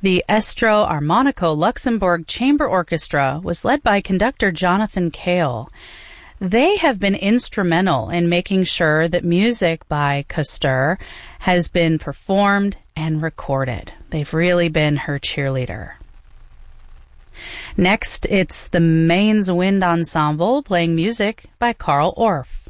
The Estro Armonico Luxembourg Chamber Orchestra was led by conductor Jonathan Cale. They have been instrumental in making sure that music by Koster has been performed and recorded. They've really been her cheerleader. Next, it's the Mainz Wind Ensemble playing music by Carl Orff.